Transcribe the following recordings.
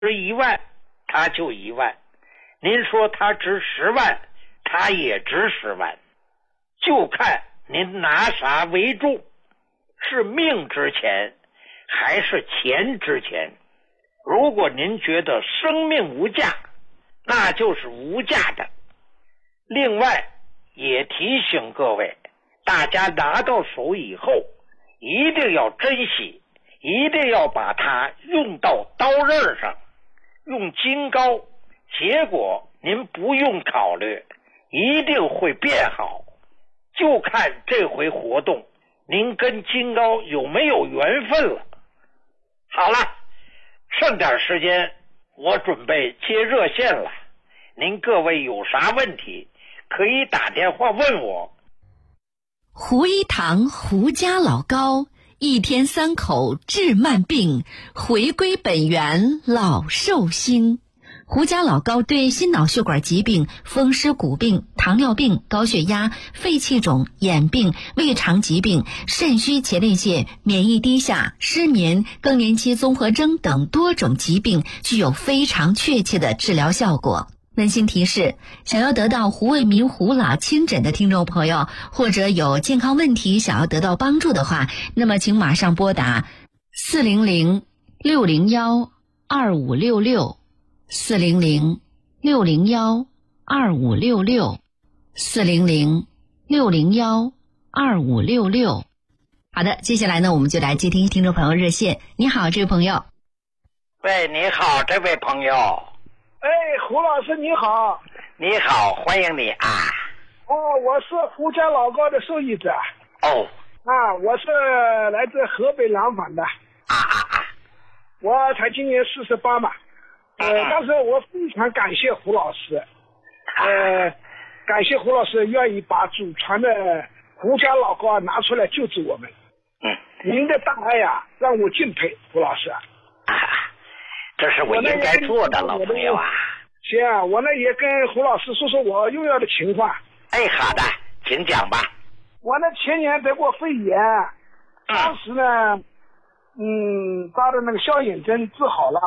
值1万，它就1万；您说它值10万，它也值10万，就看您拿啥为重，是命值钱还是钱值钱。如果您觉得生命无价，那就是无价的。另外也提醒各位，大家拿到手以后一定要珍惜，一定要把它用到刀刃上，用金膏，结果您不用考虑，一定会变好。就看这回活动您跟金膏有没有缘分了。好了，剩点时间我准备接热线了，您各位有啥问题可以打电话问我。 胡一堂胡家老高，一天3口治慢病，回归本源老寿星。胡家老高对心脑血管疾病、风湿骨病、糖尿病、高血压、肺气肿、眼病、胃肠疾病、肾虚前列腺、免疫低下、失眠、更年期综合征等多种疾病具有非常确切的治疗效果。温馨提示，想要得到胡卫民胡老亲诊的听众朋友，或者有健康问题想要得到帮助的话，那么请马上拨打400-601-2566 400-601-2566 400-601-2566。好的，接下来呢，我们就来接听听众朋友热线。你好，这位朋友。 喂，你好，这位朋友。 哎，胡老师你好。 你好，欢迎你啊。 我是胡家老高的受益者。我是来自河北廊坊的。我才今年48嘛。但是我非常感谢胡老师。感谢胡老师愿意把祖传的胡家老高拿出来救治我们。您的大爱呀，让我敬佩，胡老师。 这是我应该做的，老朋友啊。 行啊，我呢也跟胡老师说说我用药的情况。 哎，好的，请讲吧。 我呢前年得过肺炎，当时呢，扎的那个消炎针治好了。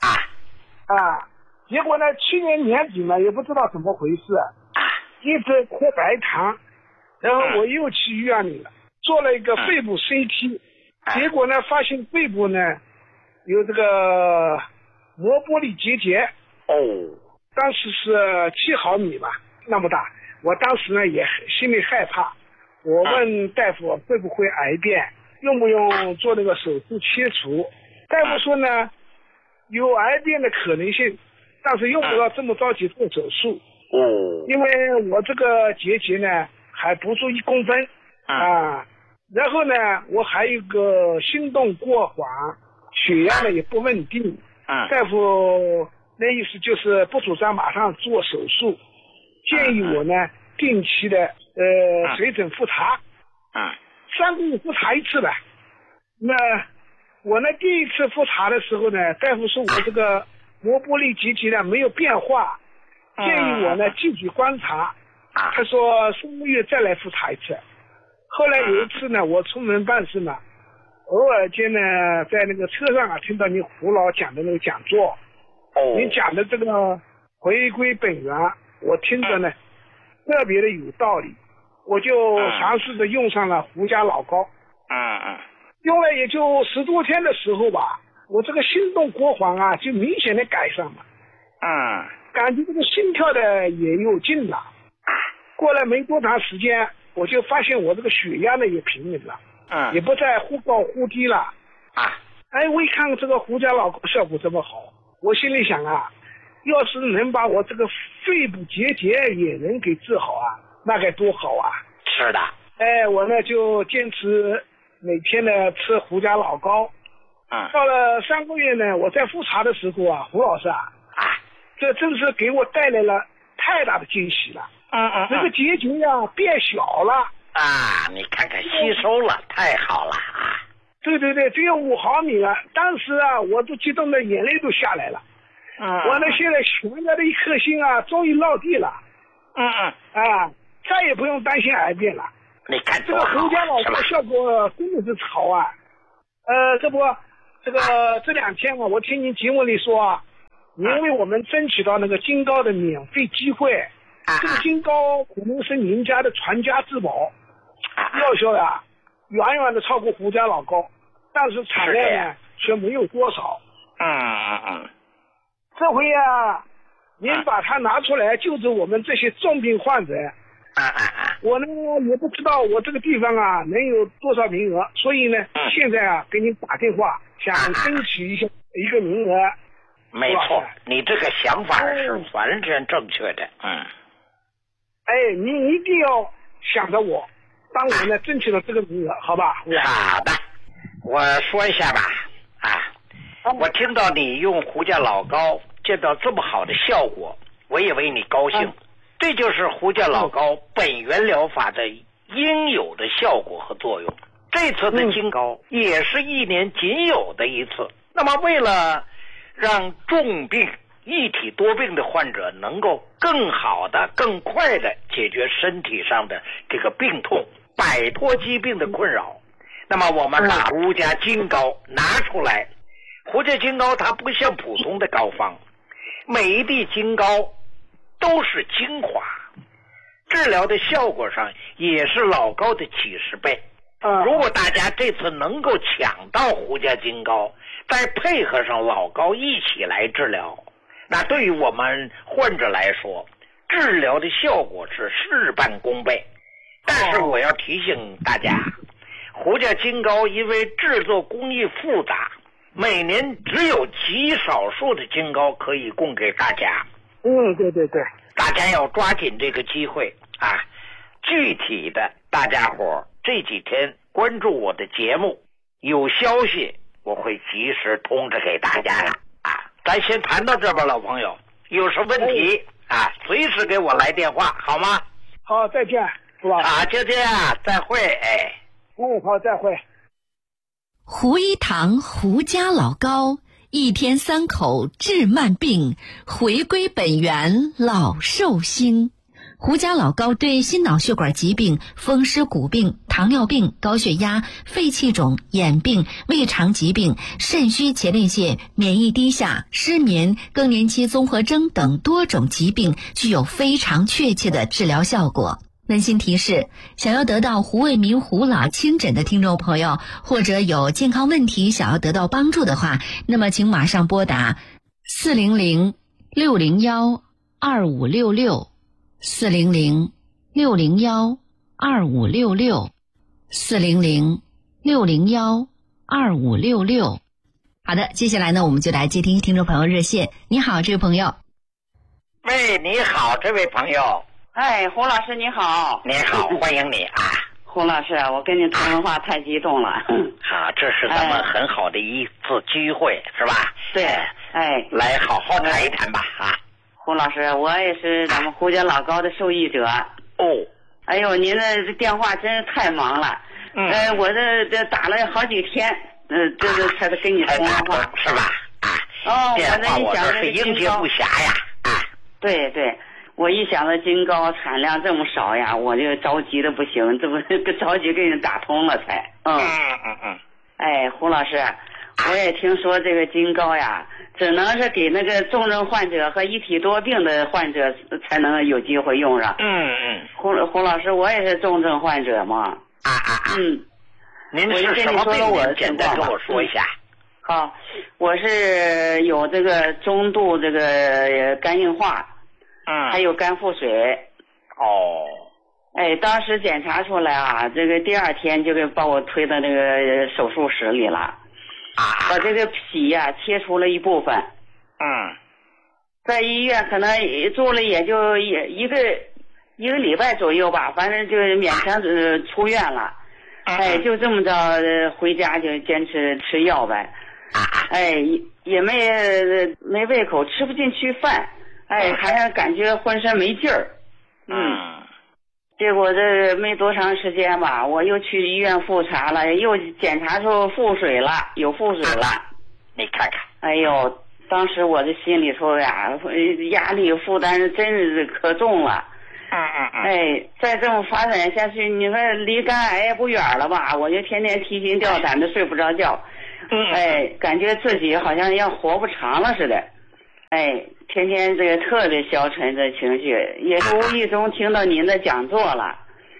结果呢，去年年底呢，也不知道怎么回事，一直喝白糖，然后我又去医院里了，做了一个肺部 CT，结果呢，发现肺部呢有这个膜玻璃结节。当时是7毫米吧，那么大。我当时呢也心里害怕，我问大夫会不会癌变，用不用做那个手术切除。大夫说呢有癌变的可能性，但是用不着这么着急做手术。因为我这个结节呢还不足1公分。然后呢我还有个心动过缓，血压呢也不稳定。大夫那意思就是不主张马上做手术，建议我呢定期的随诊复查，3个月复查1次吧。那我呢第一次复查的时候呢，大夫说我这个膜玻璃结节呢没有变化，建议我呢继续观察。他说3个月再来复查1次。后来有一次呢，我出门办事嘛，偶尔间呢在那个车上听到你胡老讲的那个讲座。你讲的这个回归本源，我听着呢特别的有道理，我就尝试着用上了胡家老高。用了也就10多天的时候吧，我这个心动过缓啊就明显的改善了。感觉这个心跳的也有劲了。过了没多长时间，我就发现我这个血压呢也平稳了，也不再忽高忽低了。我一看这个胡家老高效果这么好，我心里想啊，要是能把我这个肺部结节也能给治好啊，那该多好啊。 是的。 我呢就坚持每天呢吃胡家老高。到了3个月呢，我在复查的时候啊，胡老师这真是给我带来了太大的惊喜了。这个结节呀变小了。 你看看吸收了，太好了。 对，只有5毫米了。当时啊，我都激动的眼泪都下来了。我呢现在悬着的一颗心啊，终于落地了。再也不用担心癌变了。 你看这个胡家老高效果真的是好啊。这2天啊，我听您节目里说啊， 您为我们争取到那个金糕的免费机会。这个金糕可能是您家的传家之宝，药效呀远远的超过胡家老糕，但是产量呢却没有多少。这回呀，您把它拿出来救治我们这些重病患者。我呢也不知道我这个地方啊能有多少名额，所以呢现在啊给您打电话，想争取一个名额。 没错，你这个想法是完全正确的。 您一定要想着我，帮我呢争取了这个名额，好吧？ 好的，我说一下吧。我听到你用胡家老糕见到这么好的效果，我也为你高兴。这就是胡家老糕本源疗法的应有的效果和作用。这次的金糕也是1年仅有的一次。那么为了让重病一体多病的患者能够更好的更快的解决身体上的这个病痛，摆脱疾病的困扰，那么我们把胡家金糕拿出来。胡家金糕它不像普通的膏方，每一粒金膏都是精华，治疗的效果上也是老膏的几十倍。如果大家这次能够抢到胡家金膏，再配合上老膏一起来治疗，那对于我们患者来说，治疗的效果是事半功倍。但是我要提醒大家，胡家金膏因为制作工艺复杂，每年只有极少数的金膏可以供给大家。 对， 大家要抓紧这个机会啊！具体的，大家伙这几天关注我的节目，有消息我会及时通知给大家的啊！咱先谈到这边，老朋友，有什么问题随时给我来电话，好吗？ 好，再见，是吧？ 就这样，再会。 好，再会。 胡一堂胡家老糕，1天3口治慢病，回归本源老寿星。胡家老糕对心脑血管疾病、风湿骨病、糖尿病、高血压、肺气肿、眼病、胃肠疾病、肾虚前列腺、免疫低下、失眠、更年期综合征等多种疾病具有非常确切的治疗效果。温馨提示，想要得到胡卫民胡老亲诊的听众朋友，或者有健康问题想要得到帮助的话，那么请马上拨打400-601-2566 400-601-2566 400-601-2566。好的，接下来呢，我们就来接听听众朋友热线。你好，这位朋友。 喂，你好，这位朋友。 胡老师你好。 你好，欢迎你啊。 胡老师，我跟你通电话太激动了。 好，这是咱们很好的一次机会，是吧？ 对， 来好好谈一谈吧胡老师，我也是咱们胡家老糕的受益者。哎呦，您的电话真是太忙了。我这打了好几天，这才跟你通电话， 是吧？电话我这是应接不暇呀。 对，我一想到金糕产量这么少呀，我就着急的不行，这不着急给你打通了才。胡老师，我也听说这个金糕呀，只能是给那个重症患者和一体多病的患者才能有机会用上。胡老师，我也是重症患者嘛。 您是什么病？您简单跟我说一下。 好，我是有这个中度这个肝硬化。还有肝腹水。当时检查出来啊，这个第2天就给把我推到那个手术室里了。把这个脾呀切除了一部分。在医院可能住了也就一个礼拜左右吧，反正就勉强出院了。就这么着回家就坚持吃药呗。也没胃口，吃不进去饭。还感觉浑身没劲儿。结果这没多长时间吧，我又去医院复查了，又检查出腹水了，有腹水了。 你看看。 哎呦，当时我这心里头呀，压力负担真是可重了。再这么发展下去，你说离肝癌也不远了吧？我就天天提心吊胆的睡不着觉。感觉自己好像要活不长了似的。 哎，天天这个特别消沉的情绪，也是无意中听到您的讲座了。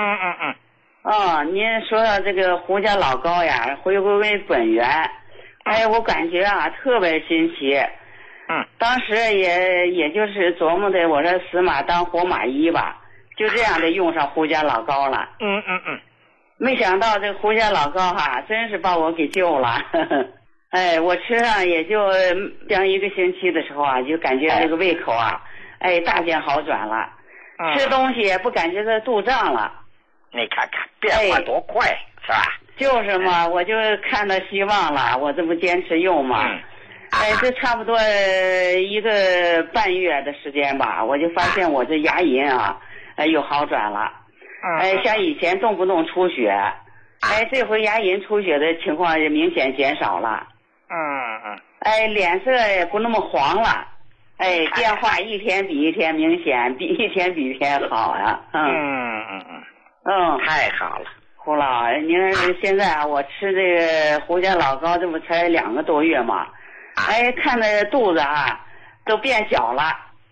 您说到这个胡家老高呀，回归为本源，我感觉啊特别新奇。当时也就是琢磨的，我说死马当活马医吧，就这样的用上胡家老高了。没想到这胡家老高真是把我给救了。我吃上也就将1个星期的时候就感觉这个胃口大见好转了。吃东西也不感觉这肚胀了。 你看看变化多快，是吧？ 就是嘛，我就看到希望了，我这不坚持用嘛。这差不多1个半月的时间吧，我就发现我这牙龈有好转了。像以前动不动出血，这回牙龈出血的情况也明显减少了。脸色也不那么黄了。变化一天比一天明显，比一天比一天好呀。 太好了， 胡老，您看现在我吃这个胡家老高，这不才2个多月嘛。看着肚子都变小了。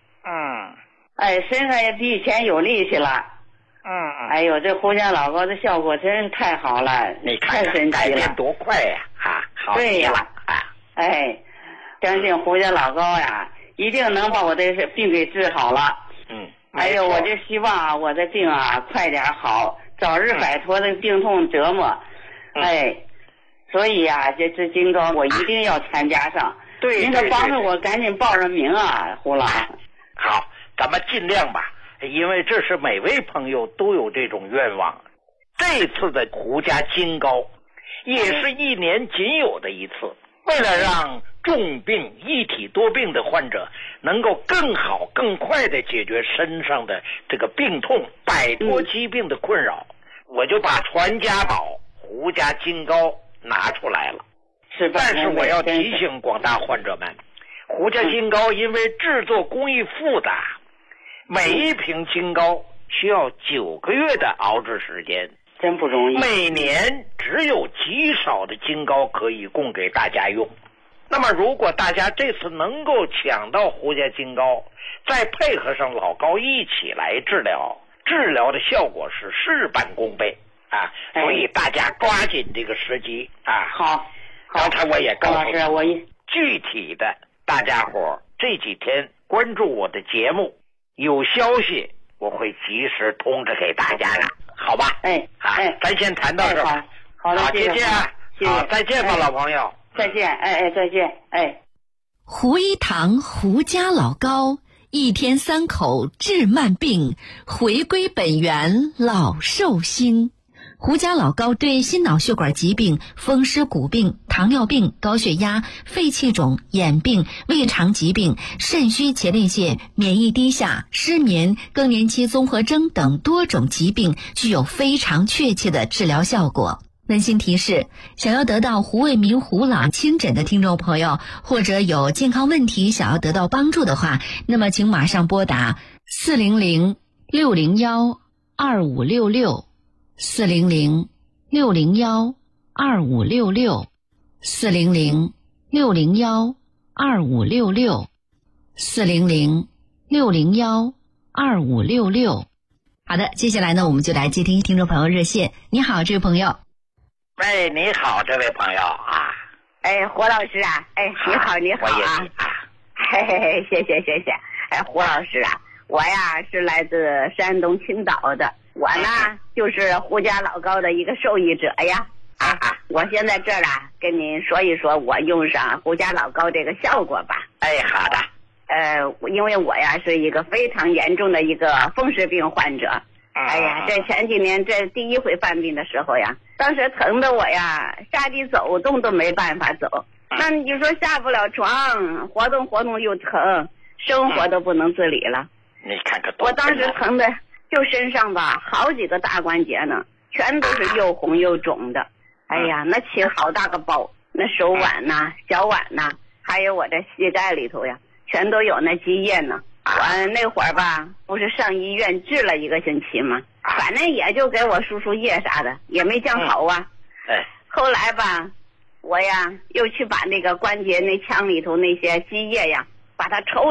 身上也比以前有力气了。哎呦，这胡家老高的效果真是太好了， 你看太神奇了， 改变多快呀！好对呀，相信胡家老高呀，一定能把我的病给治好了。我就希望我的病快点好，早日摆脱这个病痛折磨。所以这金高我一定要参加上。 对， 您可帮着我赶紧报上名胡老。 好，咱们尽量吧，因为这是每位朋友都有这种愿望。这次的胡家金高也是1年仅有的一次，为了让重病一体多病的患者能够更好更快的解决身上的这个病痛，摆脱疾病的困扰，我就把传家宝胡家金高拿出来了。但是我要提醒广大患者们，胡家金高因为制作工艺复杂，每一瓶金高需要9个月的熬制时间， 真不容易。 每年只有极少的金高可以供给大家用。那么如果大家这次能够抢到胡家金高，再配合上老高一起来治疗，治疗的效果是事半功倍所以大家抓紧这个时机好， 刚才我也告诉你， 具体的大家伙这几天关注我的节目，有消息我会及时通知给大家的，好吧？咱先谈到这儿。 好的， 谢谢好，再见吧，老朋友。 再见，再见， 胡一堂胡家老高，1天3口治慢病，回归本源老寿星。胡家老高对心脑血管疾病、风湿骨病、糖尿病、高血压、肺气肿、眼病、胃肠疾病、肾虚前列腺、免疫低下、失眠、更年期综合征等多种疾病具有非常确切的治疗效果。温馨提示，想要得到胡卫民胡老亲诊的听众朋友，或者有健康问题想要得到帮助的话，那么请马上拨打400-601-2566 400-601-2566 400-601-2566 400-601-2566。好的，接下来呢，我们就来接听听众朋友热线。你好，这位朋友。 喂，你好，这位朋友胡老师你好，你好谢谢。胡老师我呀是来自山东青岛的，我呢就是胡家老高的一个受益者呀。我先在这儿跟您说一说我用上胡家老高这个效果吧。 好的。 因为我呀是一个非常严重的一个风湿病患者。这前几年这第一回犯病的时候呀，当时疼的我呀下地走动都没办法走。那你说下不了床，活动又疼，生活都不能自理了。 你看看， 我当时疼的就身上好几个大关节呢，全都是又红又肿的。那起好大个包，那手腕小腕还有我这膝盖里头呀，全都有那积液呢。我那会儿不是上医院治了1个星期吗？反正也就给我输液啥的，也没降好后来我呀又去把那个关节那腔里头那些积液呀，把它抽